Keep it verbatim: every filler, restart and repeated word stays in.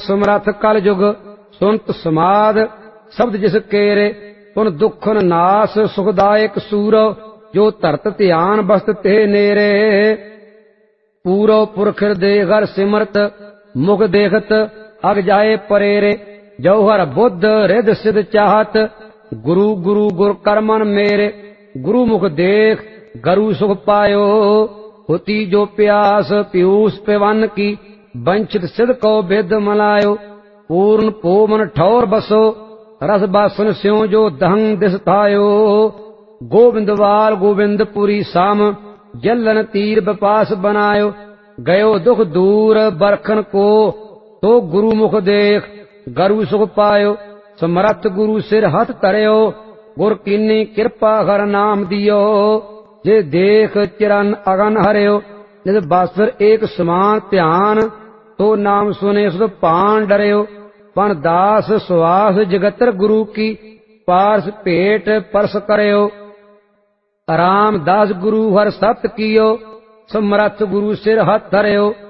ਸਮਰੱਥ ਕਲ ਜੁਗ ਸੁਨਤ ਸਮਾਦ ਸ਼ਬਦ ਜਿਸ ਕੇਰੇ ਪੁਨ ਦੁਖਨ ਨਾਸ ਸੁਖਦਾਇਕ ਸੂਰੋ ਜੋ ਧਰਤ ਧਿਆਨ ਬਸਤ ਤੇ ਨੇਰੇ ਪੂਰੋ ਪੁਰਖ ਹਿਰਦੇ ਘਰ ਸਿਮਰਤ ਮੁਖ ਦੇਖਤ ਅਗ ਜਾਏ ਪਰੇਰੇ ਜਉਹਰ ਬੁੱਧ ਰਿਦ ਸਿਧ ਚਾਹਤ ਗੁਰੂ ਗੁਰੂ ਗੁਰ ਕਰ ਮਨ ਮੇਰੇ ਗੁਰੂ ਮੁਖ ਦੇਖ ਗਰੂ ਸੁਖ ਪਾਇਓ ਹੋਤੀ ਜੋ ਪਿਆਸ ਪਿਊਸ ਪਿਵਨ ਕੀ ਬੰਚਿਤ ਸਿਧ ਕੋ ਬਿਦ ਮਲਾਇਓ ਪੂਰਨ ਪੋ ਮਨ ਠੌਰ ਬਸੋ ਰਸ ਬਾਸਨ ਸਿਉ ਜੋ ਦਹੰ ਦਿਸ ਥਾਇਓ ਗੋਬਿੰਦਵਾਲ ਗੋਬਿੰਦਪੁਰੀ ਸਾਮ ਜਲਨ ਤੀਰ ਬਪਾਸ ਬਨਾਇਓ ਗਇਓ ਦੁਖ ਦੂਰ ਬਰਖਨ ਕੋ ਤੋ ਗੁਰੂ ਮੁਖ ਦੇਖ ਗਰੂ ਸੁਖ ਪਾਇਓ ਸਮਰੱਥ ਗੁਰੂ ਸਿਰ ਹੱਥ ਧਰਿਓ ਗੁਰ ਕੀਨੀ ਕਿਰਪਾ ਹਰ ਨਾਮ ਦਿਓ ਜੇ ਦੇਖ ਚਰਨ ਅਗਨ ਹਰਿਓ ਜਿਸ ਬਾਸਰ ਏਕ ਸਮਾਨ ਧਿਆਨ ਤੋ ਨਾਮ ਸੁਨੇ ਸੁਧ ਪਾਨ ਡਰਿਓ ਪਨ ਦਾਸ ਸੁਆਸ ਜਗਤਰ ਗੁਰੂ ਕੀ ਪਾਰਸ ਭੇਟ ਪਰਸ ਕਰਿਓ ਰਾਮਦਾਸ ਗੁਰੂ ਹਰ ਸਤ ਕੀਓ ਸਮਰੱਥ ਗੁਰੂ ਸਿਰ ਹੱਥ ਧਰਿਓ